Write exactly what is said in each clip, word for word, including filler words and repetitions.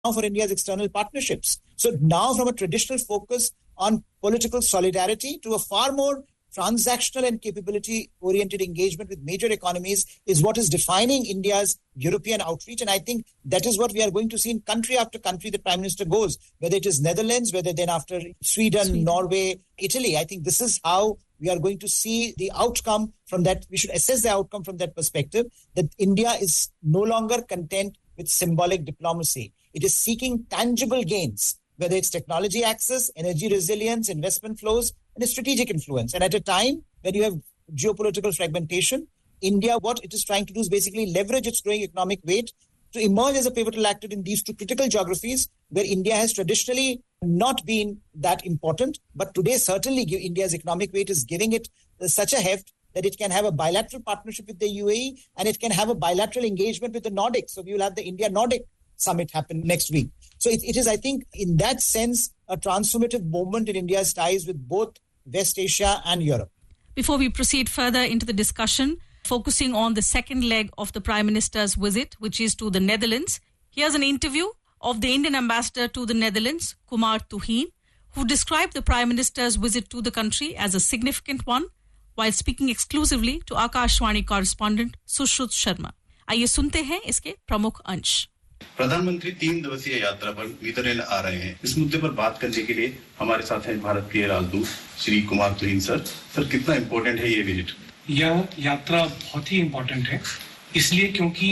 for India's external partnerships. So now from a traditional focus on political solidarity to a far more transactional and capability-oriented engagement with major economies is what is defining India's European outreach. And I think that is what we are going to see in country after country the Prime Minister goes, whether it is Netherlands, whether then after Sweden, Sweden, Norway, Italy. I think this is how we are going to see the outcome from that. We should assess the outcome from that perspective, that India is no longer content with symbolic diplomacy. It is seeking tangible gains, whether it's technology access, energy resilience, investment flows, and a strategic influence. And at a time when you have geopolitical fragmentation, India, what it is trying to do is basically leverage its growing economic weight to emerge as a pivotal actor in these two critical geographies where India has traditionally not been that important. But today, certainly, India's economic weight is giving it such a heft that it can have a bilateral partnership with the U A E and it can have a bilateral engagement with the Nordics. So we will have the India-Nordic summit happen next week. So it, it is, I think, in that sense, a transformative moment in India's ties with both West Asia and Europe. Before we proceed further into the discussion, focusing on the second leg of the Prime Minister's visit, which is to the Netherlands, here's an interview of the Indian ambassador to the Netherlands, Kumar Tuhin, who described the Prime Minister's visit to the country as a significant one, while speaking exclusively to Akashwani correspondent Sushrut Sharma. आइए सुनते हैं इसके प्रमुख अंश। प्रधानमंत्री तीन दिवसीय यात्रा पर नीदरलैंड आ रहे हैं। इस मुद्दे पर बात करने के लिए हमारे साथ हैं भारत के राजदूत श्री कुमार तुहिन सर। सर, कितना इम्पोर्टेंट है ये विजिट? यह यात्रा बहुत ही इम्पोर्टेंट है, इसलिए क्योंकि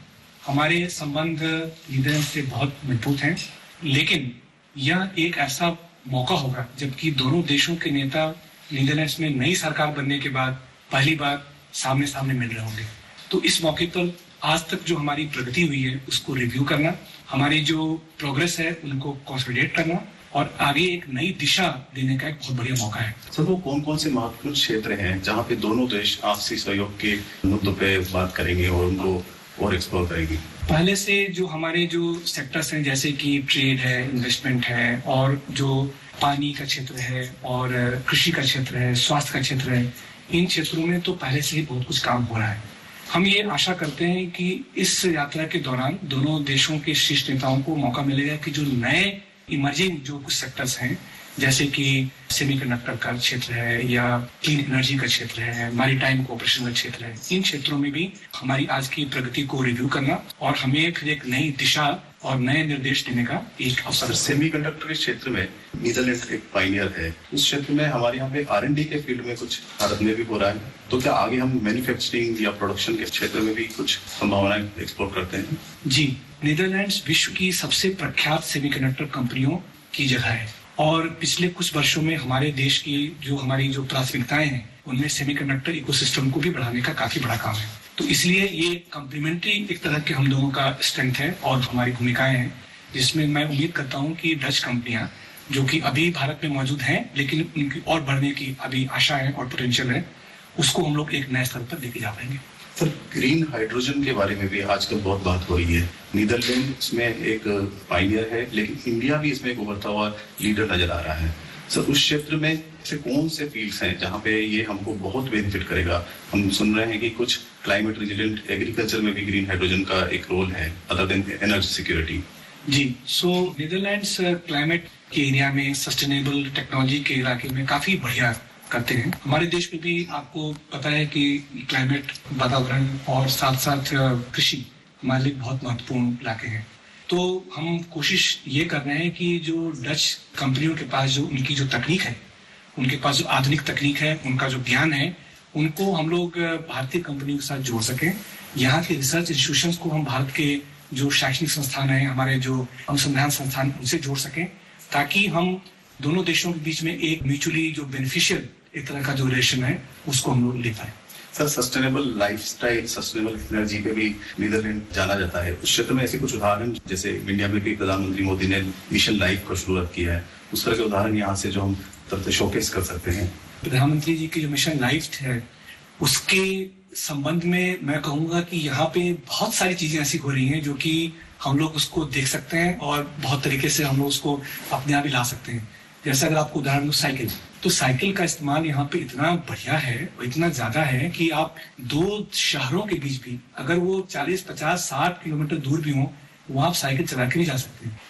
हमारे संबंध नीदरलैंड से बहुत मजबूत हैं, लेकिन यह एक ऐसा मौका होगा जबकि दोनों देशों के नेता नीदरलैंड्स में नई सरकार बनने के बाद पहली बार सामने सामने मिल रहे होंगे। तो इस मौके पर आज तक जो हमारी प्रगति हुई है उसको रिव्यू करना, हमारी जो प्रोग्रेस है उनको कंसोलिडेट करना और आगे एक नई दिशा देने का एक बहुत बढ़िया मौका है। सर, वो कौन कौन से महत्वपूर्ण क्षेत्र हैं जहां पे दोनों देश आपसी सहयोग के मुद्दों पे बात करेंगे और उनको और एक्सप्लोर करेंगे? पहले से जो हमारे जो सेक्टर्स हैं जैसे कि ट्रेड है, इन्वेस्टमेंट है और जो पानी का क्षेत्र है और कृषि का क्षेत्र है, स्वास्थ्य का क्षेत्र है, इन क्षेत्रों में तो पहले से ही बहुत कुछ काम हो रहा है। हम ये आशा करते हैं कि इस यात्रा के दौरान दोनों देशों के शीर्ष नेताओं को मौका मिलेगा कि जो नए इमर्जिंग जो कुछ सेक्टर्स हैं जैसे कि सेमीकंडक्टर का क्षेत्र है या क्लीन एनर्जी का क्षेत्र है, मैरीटाइम कोऑपरेशन का क्षेत्र है, इन क्षेत्रों में भी हमारी आज की प्रगति को रिव्यू करना और हमें फिर एक नई दिशा और नए निर्देश देने का एक अवसर। सेमीकंडक्टर के क्षेत्र में नीदरलैंड एक पायनियर है। उस क्षेत्र में हमारे यहाँ पे आर एंड डी के फील्ड में कुछ भारत में भी हो रहा है, तो क्या आगे हम मैन्युफैक्चरिंग या प्रोडक्शन के क्षेत्र में भी कुछ संभावनाएं एक्सप्लोर करते हैं? जी, नीदरलैंड्स विश्व की सबसे प्रख्यात सेमीकंडक्टर कंपनियों की जगह है और पिछले कुछ वर्षों में हमारे देश की जो हमारी जो प्राथमिकताएं हैं उनमें सेमीकंडक्टर इकोसिस्टम को भी बढ़ाने का काफी बड़ा काम है। तो इसलिए ये कॉम्प्लीमेंट्री एक तरह के हम दोनों का स्ट्रेंथ है और हमारी भूमिकाएं हैं, जिसमें मैं उम्मीद करता हूं कि डच कंपनियां जो कि अभी भारत में मौजूद हैं लेकिन उनकी और बढ़ने की अभी आशा है और पोटेंशियल है, उसको हम लोग एक नए स्तर पर लेके जा पाएंगे। सर, ग्रीन हाइड्रोजन के बारे में भी आजकल बहुत बात हो रही है। नीदरलैंड इसमें एक पायनियर है लेकिन इंडिया भी इसमें एक उभरता हुआ लीडर नजर आ रहा है। सर, उस क्षेत्र में ऐसे कौन से फील्ड्स हैं जहां पे ये हमको बहुत बेनिफिट करेगा? हम सुन रहे हैं कि कुछ क्लाइमेट रेजिलेंट एग्रीकल्चर में भी ग्रीन हाइड्रोजन का एक रोल है अदर देन एनर्जी सिक्योरिटी। जी, सो नीदरलैंड्स क्लाइमेट के एरिया में सस्टेनेबल टेक्नोलॉजी के इलाके में काफी बढ़िया करते हैं। हमारे देश में भी आपको पता है कि क्लाइमेट, वातावरण और साथ साथ कृषि हमारे लिए बहुत महत्वपूर्ण इलाके हैं। तो हम कोशिश ये कर रहे हैं कि जो डच कंपनियों के पास जो उनकी जो तकनीक है, उनके पास जो आधुनिक तकनीक है, उनका जो ज्ञान है, उनको हम लोग भारतीय कंपनियों के साथ जोड़ सकें। यहाँ के रिसर्च इंस्टीट्यूशंस को हम भारत के जो शैक्षणिक संस्थान हैं, हमारे जो अनुसंधान संस्थान, उनसे जोड़ सकें ताकि हम दोनों देशों के बीच में एक म्यूचुअली जो बेनिफिशियल एक तरह का जो रिलेशन है उसको हम लोग ले पाए। Sir, sustainable lifestyle, sustainable energy पे भी नीदरलैंड जाना जाता है। उस क्षेत्र में ऐसे कुछ उदाहरण जैसे इंडिया में भी प्रधानमंत्री मोदी ने मिशन लाइफ का शुरुआत किया है, उस तरह के उदाहरण यहाँ से जो हम तरह से शोकेस कर सकते हैं। प्रधानमंत्री जी की जो मिशन लाइफ है उसके संबंध में मैं कहूंगा कि यहाँ पे बहुत सारी चीजें ऐसी हो रही हैं जो कि हम लोग उसको देख सकते हैं और बहुत तरीके से हम लोग उसको अपने आप ही ला सकते हैं। जैसे अगर आपको उदाहरण दो साइकिल, तो साइकिल का इस्तेमाल यहाँ पे इतना बढ़िया है और इतना ज्यादा है कि आप दो शहरों के बीच भी अगर वो चालीस, पचास, साठ किलोमीटर दूर भी हो, वहाँ आप साइकिल चला के नहीं जा सकते।